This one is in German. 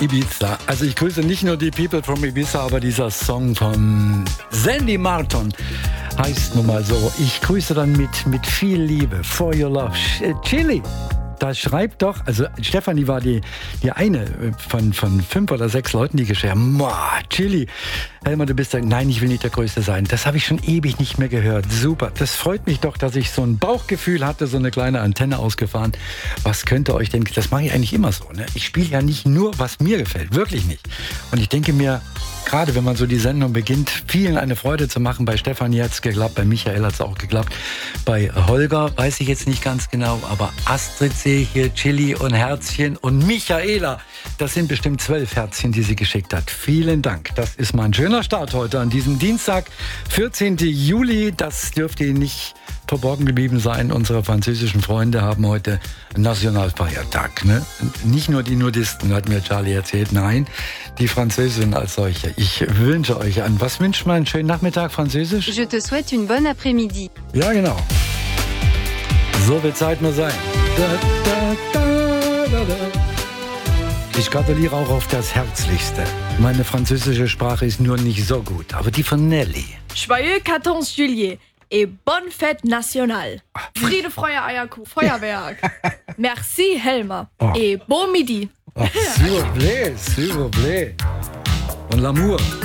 Ibiza. Also ich grüße nicht nur die People from Ibiza, aber dieser Song von Sandy Martin heißt nun mal so. Ich grüße dann mit viel Liebe. For your love. Chili. Da schreibt doch, also Stefanie war die eine von 5 oder 6 Leuten, die geschrieben haben, Chili, Helmer, du bist nein, ich will nicht der Größte sein. Das habe ich schon ewig nicht mehr gehört. Super, das freut mich doch, dass ich so ein Bauchgefühl hatte, so eine kleine Antenne ausgefahren. Was könnte euch denn, das mache ich eigentlich immer so, ne? Ich spiele ja nicht nur, was mir gefällt, wirklich nicht. Und ich denke mir, gerade wenn man so die Sendung beginnt, vielen eine Freude zu machen. Bei Stefanie hat es geklappt, bei Michael hat es auch geklappt. Bei Holger weiß ich jetzt nicht ganz genau, aber Astrid sehe ich hier, Chili und Herzchen und Michaela. Das sind bestimmt 12 Herzchen, die sie geschickt hat. Vielen Dank. Das ist mal ein schöner Start heute an diesem Dienstag, 14. Juli. Das dürfte Ihnen nicht verborgen geblieben sein. Unsere französischen Freunde haben heute Nationalfeiertag. Ne? Nicht nur die Nudisten, hat mir Charlie erzählt. Nein, die Französinnen als solche. Ich wünsche euch an. Was wünscht man? Einen schönen Nachmittag, Französisch? Je te souhaite une bonne après-midi. Ja, genau. So wird Zeit nur sein. Da, da, da, da, da. Ich gratuliere auch auf das Herzlichste. Meine französische Sprache ist nur nicht so gut, aber die von Nelly. Joyeux 14 juillet et bonne fête nationale. Friede, Freude, Eierkuh, Feuerwerk. Merci, Helmer. Et bon midi. S'il vous plaît, s'il vous plaît. Und l'amour.